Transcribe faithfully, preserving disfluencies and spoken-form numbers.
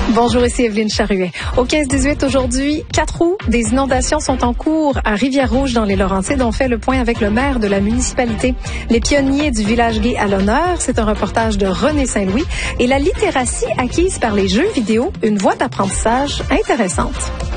Bonjour, ici Evelyne Charruet. Au quinze dix-huit aujourd'hui, quatre août, des inondations sont en cours à Rivière-Rouge dans les Laurentides. On fait le point avec le maire de la municipalité. Les pionniers du village gay à l'honneur, c'est un reportage de René Saint-Louis. Et la littératie acquise par les jeux vidéo, une voie d'apprentissage intéressante.